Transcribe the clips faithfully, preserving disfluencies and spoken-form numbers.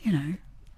you know,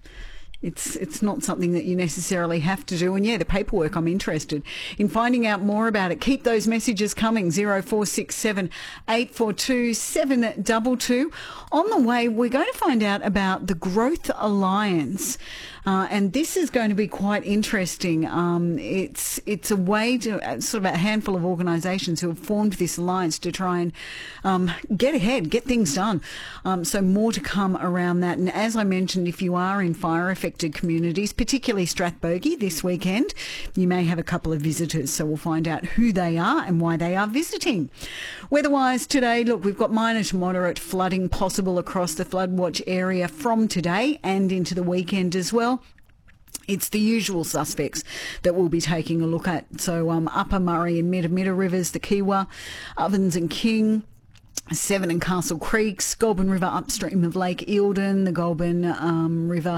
It's it's not something that you necessarily have to do. And, yeah, the paperwork, I'm interested in finding out more about it. Keep those messages coming, zero four six seven, eight four two, seven two two. On the way, we're going to find out about the Growth Alliance. Uh, and this is going to be quite interesting. Um, it's it's a way to, uh, sort of a handful of organisations who have formed this alliance to try and um, get ahead, get things done. Um, so more to come around that. And as I mentioned, if you are in fire-affected communities, particularly Strathbogie this weekend, you may have a couple of visitors. So we'll find out who they are and why they are visiting. Weather-wise today, look, we've got minor to moderate flooding possible across the flood watch area from today and into the weekend as well. It's the usual suspects that we'll be taking a look at. So um, Upper Murray and Mitamita Rivers, the Kiewa, Ovens and King, Severn and Castle Creeks, Goulburn River upstream of Lake Eildon, the Goulburn um, River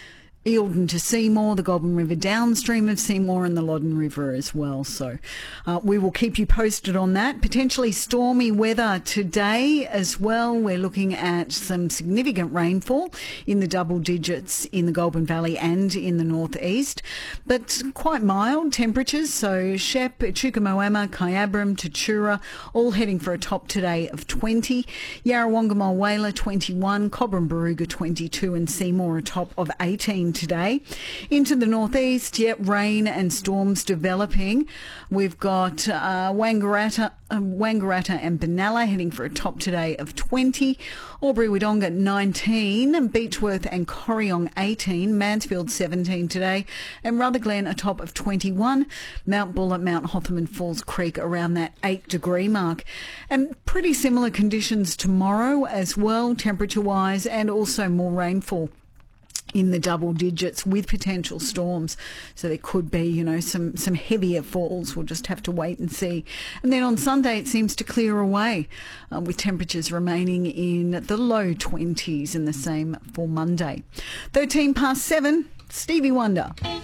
Eildon to Seymour, the Goulburn River downstream of Seymour, and the Loddon River as well. So uh, we will keep you posted on that. Potentially stormy weather today as well. We're looking at some significant rainfall in the double digits in the Goulburn Valley and in the northeast, but quite mild temperatures. So Shep, Chukamoama, Kyabram, Tatura, all heading for a top today of twenty. Yarrawonga, Mulwala, twenty-one. Cobram, Barooga, twenty-two, and Seymour a top of eighteen today. Into the northeast, yet rain and storms developing. We've got uh, Wangaratta, uh, Wangaratta and Benalla heading for a top today of twenty. Albury-Wodonga nineteen, Beechworth and Corryong eighteen, Mansfield seventeen today, and Rutherglen a top of twenty-one. Mount Buller, Mount Hotham and Falls Creek around that eight degree mark. And pretty similar conditions tomorrow as well, temperature-wise, and also more rainfall in the double digits with potential storms. So there could be, you know, some, some heavier falls. We'll just have to wait and see. And then on Sunday, it seems to clear away uh, with temperatures remaining in the low twenties, and the same for Monday. thirteen past seven, Stevie Wonder.